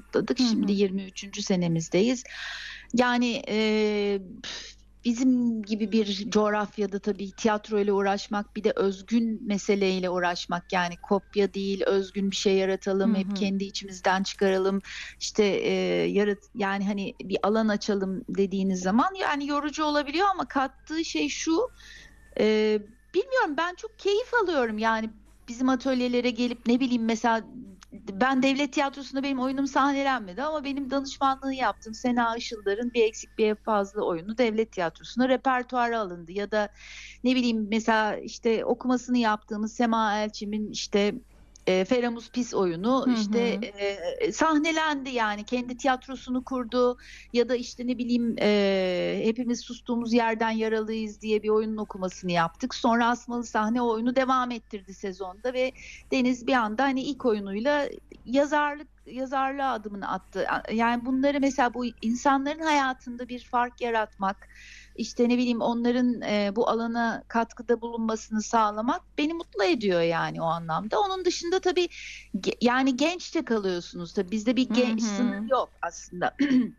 kutladık. Hı Şimdi hı. 23. senemizdeyiz. Yani bizim gibi bir coğrafyada tabii tiyatroyla uğraşmak, bir de özgün meseleyle uğraşmak, yani kopya değil, özgün bir şey Hı yaratalım, hep hı. kendi içimizden çıkaralım, işte yani hani bir alan açalım dediğiniz zaman yani yorucu olabiliyor ama kattığı şey şu: e, bilmiyorum, ben çok keyif alıyorum yani bizim atölyelere gelip, ne bileyim, mesela ben devlet tiyatrosunda benim oyunum sahnelenmedi ama benim danışmanlığı yaptığım Sena Işıldar'ın Bir Eksik Bir Fazla oyunu devlet tiyatrosuna repertuara alındı. Ya da ne bileyim, mesela işte okumasını yaptığımız Sema Elçim'in işte Feramus Pis oyunu Hı işte hı. sahnelendi, yani kendi tiyatrosunu kurdu. Ya da işte ne bileyim, hepimiz sustuğumuz yerden yaralıyız diye bir oyunun okumasını yaptık. Sonra Asmalı Sahne o oyunu devam ettirdi sezonda ve Deniz bir anda hani ilk oyunuyla yazarlığa adımını attı. Yani bunları, mesela bu insanların hayatında bir fark yaratmak, işte ne bileyim onların bu alana katkıda bulunmasını sağlamak beni mutlu ediyor yani o anlamda. Onun dışında tabii yani genç de kalıyorsunuz. Tabii bizde bir Hı genç hı. sınır yok aslında.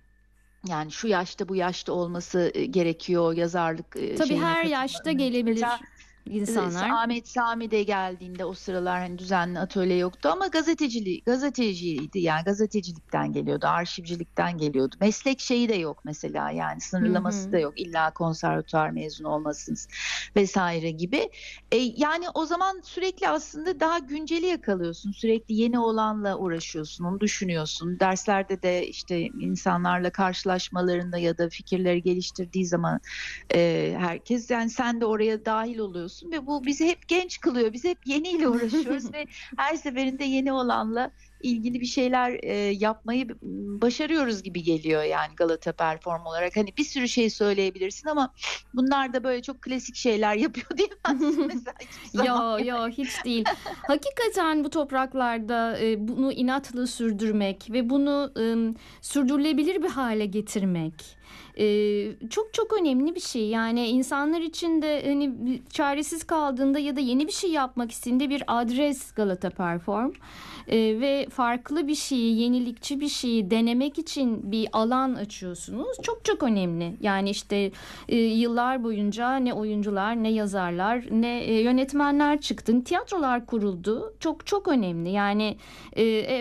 Yani şu yaşta bu yaşta olması gerekiyor yazarlık Tabii şeyine her yaşta katılmanın. Mesela gelebilir insanlar. Ahmet Sami de geldiğinde o sıralar hani düzenli atölye yoktu ama gazeteciydi, yani gazetecilikten geliyordu, arşivcilikten geliyordu. Meslek şeyi de yok mesela, yani Hı sınırlaması hı. da yok, illa konservatuar mezunu olmasınız vesaire gibi. Yani o zaman sürekli aslında daha günceli yakalıyorsun, sürekli yeni olanla uğraşıyorsun, onu düşünüyorsun. Derslerde de işte insanlarla karşılaşmalarında ya da fikirleri geliştirdiği zaman herkes, yani sen de oraya dahil oluyorsun ve bu bizi hep genç kılıyor. Biz hep yeniyle uğraşıyoruz ve her seferinde yeni olanla ilgili bir şeyler yapmayı başarıyoruz gibi geliyor yani Galata Perform olarak. Hani bir sürü şey söyleyebilirsin ama bunlar da böyle çok klasik şeyler yapıyor diyemezsin mesela hiçbir zaman Yo, yani. yo, hiç değil. Hakikaten bu topraklarda, bunu inatla sürdürmek ve bunu, sürdürülebilir bir hale getirmek, çok çok önemli bir şey. Yani insanlar için de hani çaresiz kaldığında ya da yeni bir şey yapmak istediğinde bir adres Galata Perform. Ve farklı bir şeyi, yenilikçi bir şeyi denemek için bir alan açıyorsunuz. Çok çok önemli. Yani işte yıllar boyunca ne oyuncular, ne yazarlar, ne yönetmenler çıktı. Tiyatrolar kuruldu. Çok çok önemli. Yani